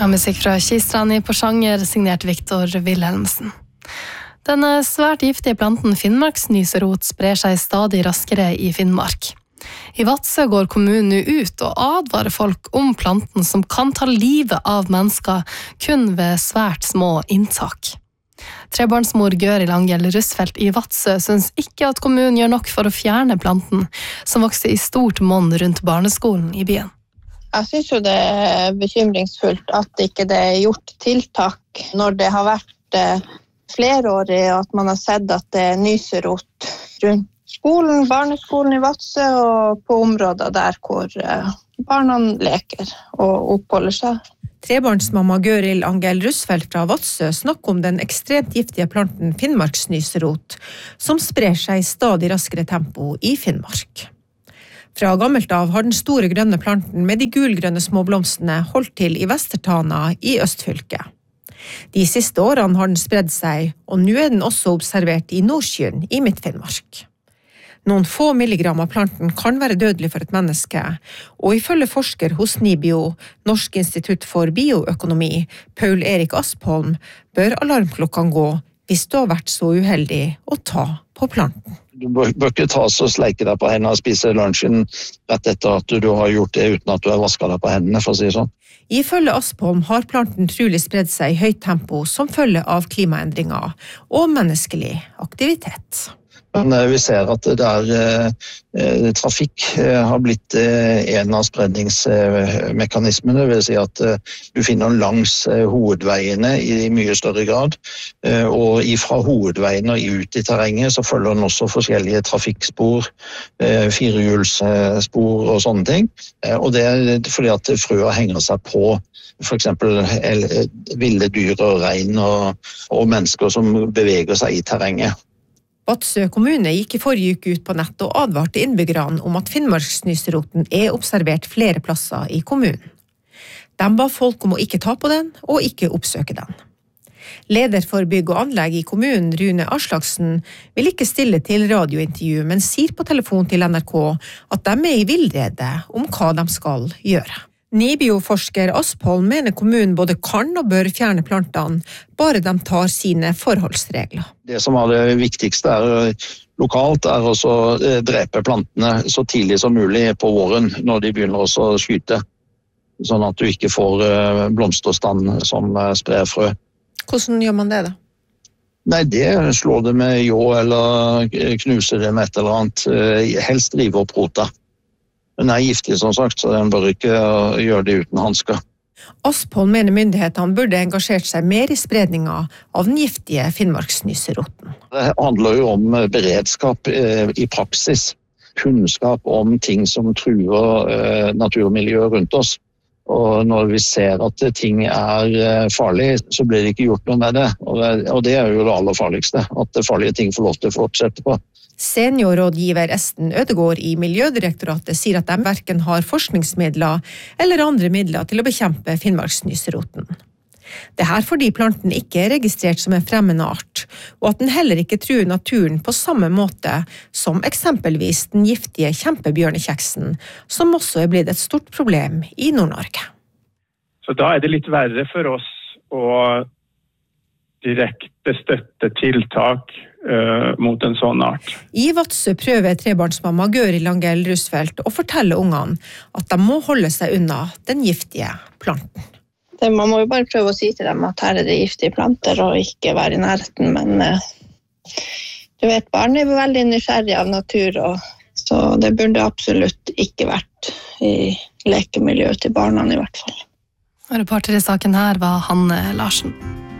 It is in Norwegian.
Ja, musikk fra Kistrand I Porsanger, signert Viktor Wilhelmsen. Den svært giftige planten Finnmarksnyserot sprer seg stadig raskere I Finnmark. I Vadsø går kommunen ut og advarer folk om planten som kan ta livet av mennesker kun ved svært små inntak. Trebarnsmor Gøril Angell Russfeldt I Vadsø synes ikke at kommunen gjør nok for å fjerne planten, som vokser I stort monn rundt barneskolen I byen. Jeg synes jo det bekymringsfullt at ikke det gjort tiltak når det har vært flerårig, at man har sett at det nyserot rundt skolen, barneskolen I Vadsø og på områder der hvor barna leker og oppholder seg. Trebarnsmamma Gøril Angell Russfeldt fra Vadsø snakker om den ekstremt giftige planten Finnmarksnyserot, som sprer seg I stadig raskere tempo I Finnmark. Fra gammelt av har den store grønne planten med de gulgrønne små blomstene holdt til I Vestertana I Østfylket. De siste årene har den spredd seg, og nå den også observert I Nordsjøen I Midt-Finnmark. Noen få milligram av planten kan være dødelig for et menneske, og ifølge forsker hos NIBIO, Norsk institutt for bioøkonomi, Paul Erik Aspholm, bør alarmklokkene gå hvis du har vært så uheldig å ta på planten. Du bør ikke ta så sleike deg på hendene og spise lunsjen rett etter at du har gjort det uten at du har vasket deg på hendene, for å si det sånn. Ifølge Aspholm har planten trolig spredd seg I høyt tempo som følge av klimaendringer og menneskelig aktivitet. Men vi ser at trafikk har blitt en av spredningsmekanismene, det vil si at du finner den langs hovedveiene I mye større grad, og fra hovedveiene og ut I terrenget så følger den også forskjellige trafikkspor, firehjulsspor og sånne ting, og det fordi at frøa henger seg på for eksempel ville dyr og rein og mennesker som beveger seg I terrenget. Vadsø kommune gikk I forrige uke ut på nett og advarte innbyggerne om at Finnmarksnyseroten observert flere plasser I kommunen. De ba folk om å ikke ta på den og ikke oppsøke den. Leder for bygg og anlegg I kommunen, Rune Aslaksen, vil ikke stille til radiointervju, men sier på telefon til NRK at de I villrede om hva de skal gjøre. NIBIO-forsker Aspholm mener kommunen både kan og bør fjerne plantene, bare de tar sine forholdsregler. Det som det viktigste lokalt også drepe plantene så tidlig som mulig på våren, når de begynner også å skyte, sånn at du ikke får blomsterstand som sprer frø. Hvordan gjør man det da? Nei, det slår det med jå eller knuser det med et eller annet, helst rive opp rota. Den giftig som sagt, så den bør ikke gjøre det uten handsker. Aspholm mener myndighetene burde engasjert seg mer I spredningen av den giftige Finnmarksnyseroten. Det handler jo om beredskap I praksis, kunnskap om ting som truer naturmiljøet rundt oss. Og når vi ser at ting farlig, så blir det ikke gjort noe med det. Og det jo det aller farligste, at farlige ting får lov til å fortsette på. Seniorrådgiver Esten Ødegård I Miljødirektoratet sier at de hverken har forskningsmidler eller andre midler til å bekjempe Finnmarksnyseroten. Det her fordi planten ikke registrert som en fremmede art, og at den heller ikke truer naturen på samme måte som eksempelvis den giftige kjempebjørnekjeksen, som også blitt et stort problem I Nord-Norge. Så da det litt verre for oss å direkte støtte tiltak mot en sånn art. I Vadsø prøver trebarnsmamma Gøril Angell Russfeldt å fortelle ungene at de må holde seg unna den giftige planten. Man må jo bare prøve å si til dem at her det giftige planter og ikke være I nærheten, men du vet, barn veldig nysgjerrig av natur, så det burde absolutt ikke vært I lekemiljøet til barna I hvert fall. Reporter I saken her var Hanne Larsen.